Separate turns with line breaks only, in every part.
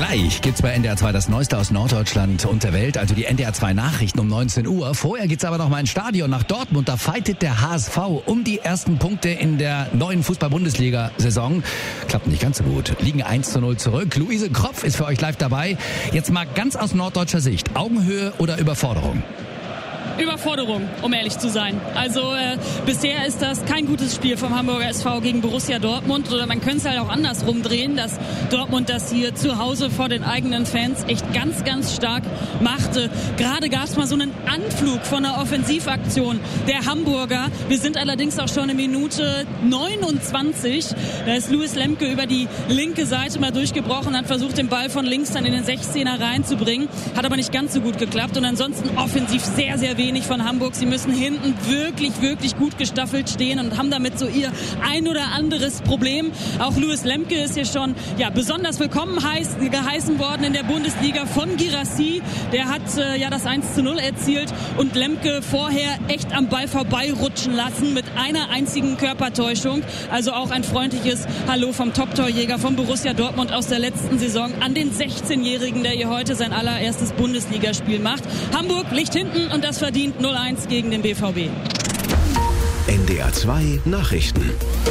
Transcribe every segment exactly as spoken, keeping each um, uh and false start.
Gleich gibt's bei N D R zwei das Neueste aus Norddeutschland und der Welt, also die N D R zwei Nachrichten um neunzehn Uhr. Vorher geht's aber noch mal ins Stadion nach Dortmund. Da fightet der H S V um die ersten Punkte in der neuen Fußball-Bundesliga-Saison. Klappt nicht ganz so gut. Liegen eins zu null zurück. Luise Kropf ist für euch live dabei. Jetzt mal ganz aus norddeutscher Sicht. Augenhöhe oder Überforderung?
Überforderung, um ehrlich zu sein. Also äh, bisher ist das kein gutes Spiel vom Hamburger S V gegen Borussia Dortmund. Oder man könnte es halt auch andersrum drehen, dass Dortmund das hier zu Hause vor den eigenen Fans echt ganz, ganz stark machte. Gerade gab es mal so einen Anflug von einer Offensivaktion der Hamburger. Wir sind allerdings auch schon in Minute neunundzwanzig. Da ist Louis Lemke über die linke Seite mal durchgebrochen, hat versucht, den Ball von links dann in den sechzehner reinzubringen. Hat aber nicht ganz so gut geklappt. Und ansonsten offensiv sehr, sehr wenig von Hamburg. Sie müssen hinten wirklich, wirklich gut gestaffelt stehen und haben damit so ihr ein oder anderes Problem. Auch Louis Lemke ist hier schon ja, besonders willkommen heiß, geheißen worden in der Bundesliga von Guirassy. Der hat äh, ja das eins zu null erzielt und Lemke vorher echt am Ball vorbeirutschen lassen mit einer einzigen Körpertäuschung. Also auch ein freundliches Hallo vom Top-Torjäger von Borussia Dortmund aus der letzten Saison an den sechzehnjährigen, der hier heute sein allererstes Bundesligaspiel macht. Hamburg liegt hinten und das verdient null eins gegen den B V B.
N D R zwei Nachrichten.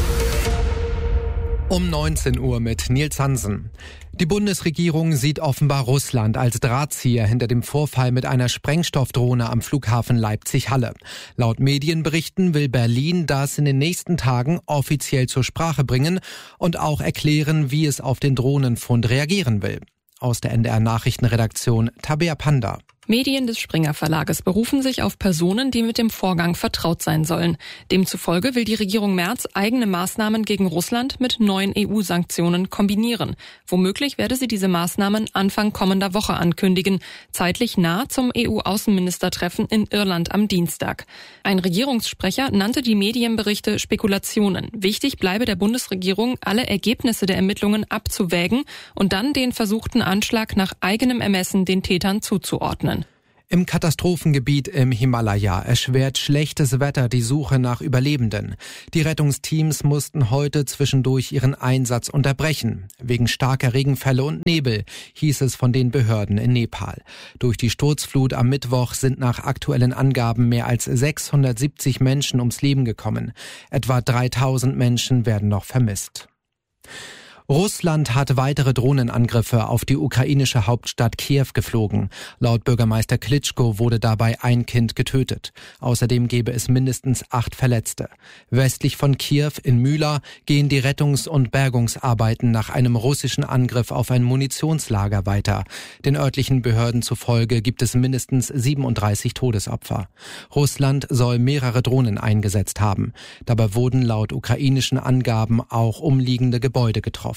Um neunzehn Uhr mit Nils Hansen. Die Bundesregierung sieht offenbar Russland als Drahtzieher hinter dem Vorfall mit einer Sprengstoffdrohne am Flughafen Leipzig-Halle. Laut Medienberichten will Berlin das in den nächsten Tagen offiziell zur Sprache bringen und auch erklären, wie es auf den Drohnenfund reagieren will. Aus der N D R Nachrichtenredaktion Tabea Panda.
Medien des Springer Verlages berufen sich auf Personen, die mit dem Vorgang vertraut sein sollen. Demzufolge will die Regierung Merz eigene Maßnahmen gegen Russland mit neuen E U-Sanktionen kombinieren. Womöglich werde sie diese Maßnahmen Anfang kommender Woche ankündigen, zeitlich nah zum E U-Außenministertreffen in Irland am Dienstag. Ein Regierungssprecher nannte die Medienberichte Spekulationen. Wichtig bleibe der Bundesregierung, alle Ergebnisse der Ermittlungen abzuwägen und dann den versuchten Anschlag nach eigenem Ermessen den Tätern zuzuordnen.
Im Katastrophengebiet im Himalaya erschwert schlechtes Wetter die Suche nach Überlebenden. Die Rettungsteams mussten heute zwischendurch ihren Einsatz unterbrechen. Wegen starker Regenfälle und Nebel, hieß es von den Behörden in Nepal. Durch die Sturzflut am Mittwoch sind nach aktuellen Angaben mehr als sechshundertsiebzig Menschen ums Leben gekommen. Etwa dreitausend Menschen werden noch vermisst. Russland hat weitere Drohnenangriffe auf die ukrainische Hauptstadt Kiew geflogen. Laut Bürgermeister Klitschko wurde dabei ein Kind getötet. Außerdem gäbe es mindestens acht Verletzte. Westlich von Kiew in Myla gehen die Rettungs- und Bergungsarbeiten nach einem russischen Angriff auf ein Munitionslager weiter. Den örtlichen Behörden zufolge gibt es mindestens siebenunddreißig Todesopfer. Russland soll mehrere Drohnen eingesetzt haben. Dabei wurden laut ukrainischen Angaben auch umliegende Gebäude getroffen.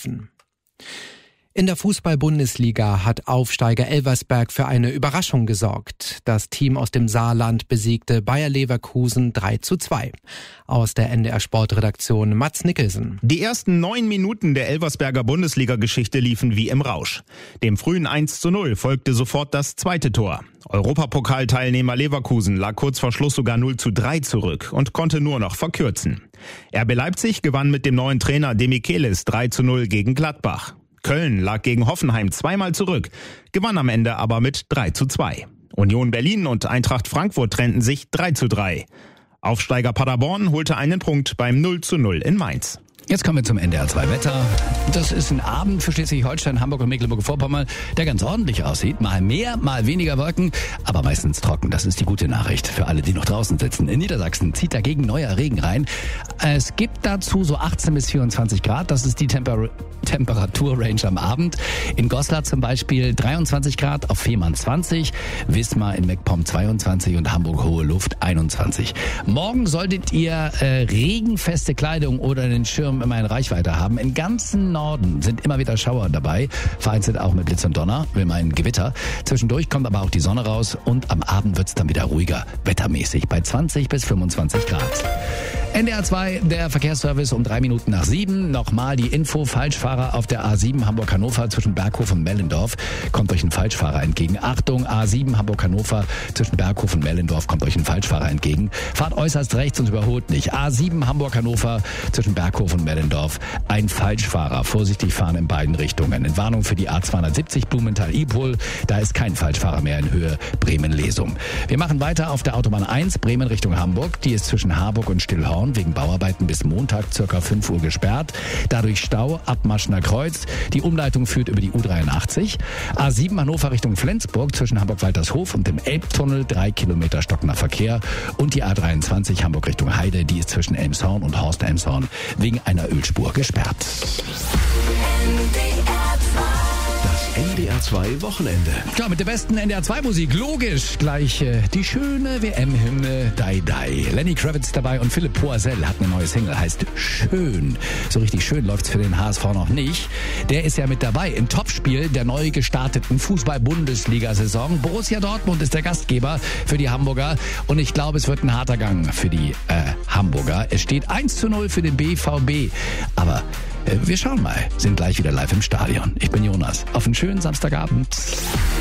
In der Fußball-Bundesliga hat Aufsteiger Elversberg für eine Überraschung gesorgt. Das Team aus dem Saarland besiegte Bayer Leverkusen drei zu zwei. Aus der N D R Sportredaktion Mats Nicholson.
Die ersten neun Minuten der Elversberger Bundesliga-Geschichte liefen wie im Rausch. Dem frühen eins zu null folgte sofort das zweite Tor. Europapokalteilnehmer Leverkusen lag kurz vor Schluss sogar null zu drei zurück und konnte nur noch verkürzen. R B Leipzig gewann mit dem neuen Trainer Demichelis drei zu null gegen Gladbach. Köln lag gegen Hoffenheim zweimal zurück, gewann am Ende aber mit drei zu zwei. Union Berlin und Eintracht Frankfurt trennten sich drei zu drei. Aufsteiger Paderborn holte einen Punkt beim null zu null in Mainz.
Jetzt kommen wir zum N D R zwei Wetter. Das ist ein Abend für Schleswig-Holstein, Hamburg und Mecklenburg-Vorpommern, der ganz ordentlich aussieht. Mal mehr, mal weniger Wolken, aber meistens trocken. Das ist die gute Nachricht für alle, die noch draußen sitzen. In Niedersachsen zieht dagegen neuer Regen rein. Es gibt dazu so achtzehn bis vierundzwanzig Grad. Das ist die Temper- Temperaturrange am Abend. In Goslar zum Beispiel dreiundzwanzig Grad, auf Fehmarn zwanzig, Wismar in MacPom zweiundzwanzig und Hamburg Hohe Luft einundzwanzig. Morgen solltet ihr äh, regenfeste Kleidung oder den Schirm immer in Reichweite haben. Im ganzen Norden sind immer wieder Schauer dabei, vereinzelt auch mit Blitz und Donner, will mal ein Gewitter. Zwischendurch kommt aber auch die Sonne raus und am Abend wird's dann wieder ruhiger, wettermäßig bei zwanzig bis fünfundzwanzig Grad. N D R zwei, der Verkehrsservice um drei Minuten nach sieben. Nochmal die Info, Falschfahrer auf der A sieben Hamburg-Hannover zwischen Berghof und Mellendorf. Kommt euch ein Falschfahrer entgegen. Achtung, A sieben Hamburg-Hannover zwischen Berghof und Mellendorf kommt euch ein Falschfahrer entgegen. Fahrt äußerst rechts und überholt nicht. A sieben Hamburg-Hannover zwischen Berghof und Mellendorf. Ein Falschfahrer. Vorsichtig fahren in beiden Richtungen. Entwarnung für die A zweihundertsiebzig Blumenthal-Ipol. Da ist kein Falschfahrer mehr in Höhe Bremen-Lesum. Wir machen weiter auf der Autobahn eins, Bremen Richtung Hamburg. Die ist zwischen Harburg und Stillhorn wegen Bauarbeiten bis Montag ca. fünf Uhr gesperrt. Dadurch Stau ab Maschner Kreuz. Die Umleitung führt über die U dreiundachtzig. A sieben Hannover Richtung Flensburg zwischen Hamburg-Waltershof und dem Elbtunnel. Drei Kilometer stockender Verkehr. Und die A dreiundzwanzig Hamburg Richtung Heide. Die ist zwischen Elmshorn und Horst-Elmshorn wegen einer Ölspur gesperrt.
N D R zwei Wochenende.
Klar, mit der besten N D R zwei Musik. Logisch. Gleich äh, die schöne W M-Hymne Die Die. Lenny Kravitz dabei und Philipp Poisel hat eine neue Single, heißt Schön. So richtig schön läuft's für den H S V noch nicht. Der ist ja mit dabei im Topspiel der neu gestarteten Fußball-Bundesliga-Saison. Borussia Dortmund ist der Gastgeber für die Hamburger. Und ich glaube, es wird ein harter Gang für die äh, Hamburger. Es steht eins zu null für den B V B. Aber äh, wir schauen mal. Sind gleich wieder live im Stadion. Ich bin Jonas. Auf einen schönen Samstagabend.